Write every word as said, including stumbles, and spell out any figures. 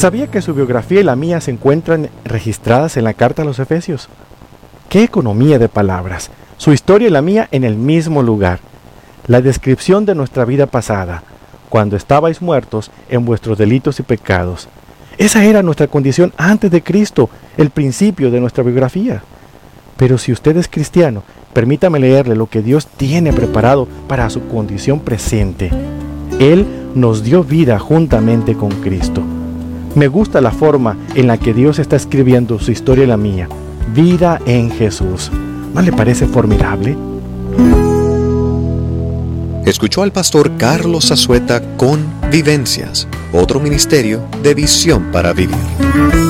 ¿Sabía que su biografía y la mía se encuentran registradas en la carta a los Efesios? ¡Qué economía de palabras! Su historia y la mía en el mismo lugar. La descripción de nuestra vida pasada, cuando estabais muertos en vuestros delitos y pecados. Esa era nuestra condición antes de Cristo, el principio de nuestra biografía. Pero si usted es cristiano, permítame leerle lo que Dios tiene preparado para su condición presente. Él nos dio vida juntamente con Cristo. Me gusta la forma en la que Dios está escribiendo su historia y la mía. Vida en Jesús. ¿No le parece formidable? Escuchó al pastor Carlos Azueta con Vivencias, otro ministerio de Visión para Vivir.